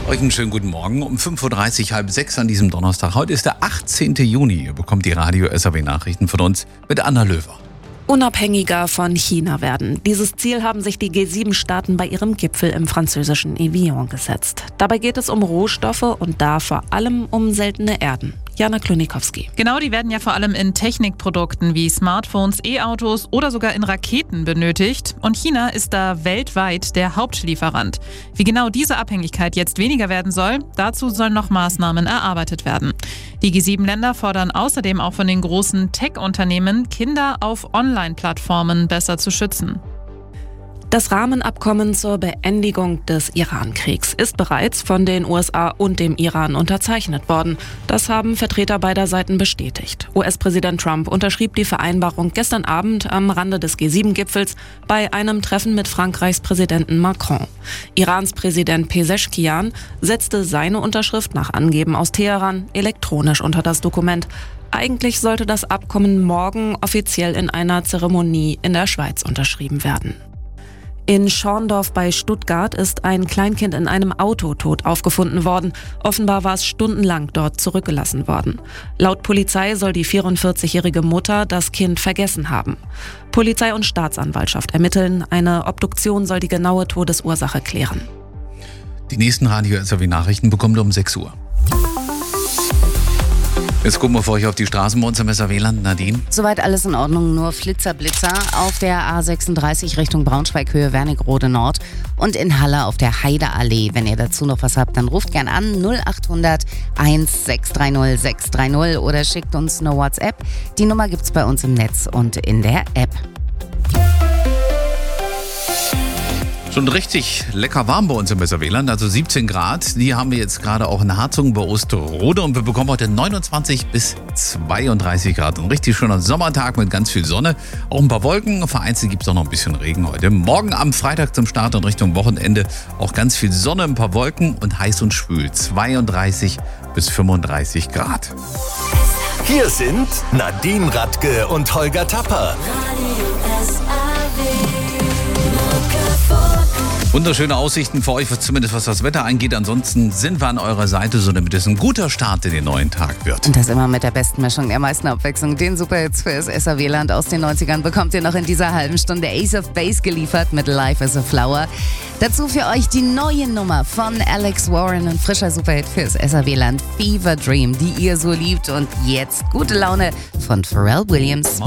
Euch einen schönen guten Morgen um 5.30 Uhr, halb sechs an diesem Donnerstag. Heute ist der 18. Juni. Ihr bekommt die Radio-SAW-Nachrichten von uns mit Anna Löwer. Unabhängiger von China werden. Dieses Ziel haben sich die G7-Staaten bei ihrem Gipfel im französischen Evian gesetzt. Dabei geht es um Rohstoffe und da vor allem um seltene Erden. Jana Klonikowski. Genau, die werden ja vor allem in Technikprodukten wie Smartphones, E-Autos oder sogar in Raketen benötigt. Und China ist da weltweit der Hauptlieferant. Wie genau diese Abhängigkeit jetzt weniger werden soll, dazu sollen noch Maßnahmen erarbeitet werden. Die G7-Länder fordern außerdem auch von den großen Tech-Unternehmen, Kinder auf Online-Plattformen besser zu schützen. Das Rahmenabkommen zur Beendigung des Iran-Kriegs ist bereits von den USA und dem Iran unterzeichnet worden. Das haben Vertreter beider Seiten bestätigt. US-Präsident Trump unterschrieb die Vereinbarung gestern Abend am Rande des G7-Gipfels bei einem Treffen mit Frankreichs Präsidenten Macron. Irans Präsident Pezeshkian setzte seine Unterschrift nach Angeben aus Teheran elektronisch unter das Dokument. Eigentlich sollte das Abkommen morgen offiziell in einer Zeremonie in der Schweiz unterschrieben werden. In Schorndorf bei Stuttgart ist ein Kleinkind in einem Auto tot aufgefunden worden. Offenbar war es stundenlang dort zurückgelassen worden. Laut Polizei soll die 44-jährige Mutter das Kind vergessen haben. Polizei und Staatsanwaltschaft ermitteln. Eine Obduktion soll die genaue Todesursache klären. Die nächsten Radio-SAW-Nachrichten bekommt ihr um 6 Uhr. Jetzt gucken wir für euch auf die Straßen bei uns im SAW-Land. Nadine? Soweit alles in Ordnung, nur Flitzer-Blitzer auf der A36 Richtung Braunschweig, Höhe Wernigerode Nord und in Halle auf der Heideallee. Wenn ihr dazu noch was habt, dann ruft gern an 0800 1630 630 oder schickt uns eine WhatsApp. Die Nummer gibt's bei uns im Netz und in der App. Schon richtig lecker warm bei uns im SAW-Land, also 17 Grad. Die haben wir jetzt gerade auch in Harzungen bei Osterode und wir bekommen heute 29 bis 32 Grad. Ein richtig schöner Sommertag mit ganz viel Sonne, auch ein paar Wolken. Vereinzelt gibt es auch noch ein bisschen Regen heute. Morgen am Freitag zum Start und Richtung Wochenende auch ganz viel Sonne, ein paar Wolken und heiß und schwül. 32 bis 35 Grad. Hier sind Nadine Radke und Holger Tapper. Wunderschöne Aussichten für euch, zumindest was das Wetter angeht. Ansonsten sind wir an eurer Seite, so damit es ein guter Start in den neuen Tag wird. Und das immer mit der besten Mischung, der meisten Abwechslung. Den Superhits für das SAW-Land aus den 90ern bekommt ihr noch in dieser halben Stunde Ace of Base geliefert mit Life is a Flower. Dazu für euch die neue Nummer von Alex Warren, ein frischer Superhit für das SAW-Land, Fever Dream, die ihr so liebt. Und jetzt gute Laune von Pharrell Williams.